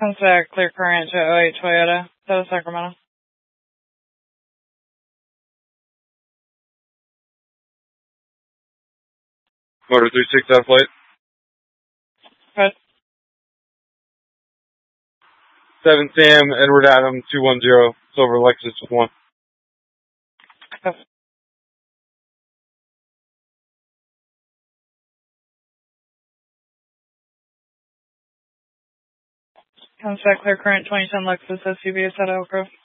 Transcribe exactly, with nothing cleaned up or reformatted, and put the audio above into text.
Comes back, clear current to oh eight Toyota, South Sacramento. Motor three six F flight. Good. seven Sam, Edward Adam, two one zero, Silver Lexus with one. Good. Comes back, clear current twenty ten Lexus S U V, Assetto Oak Grove.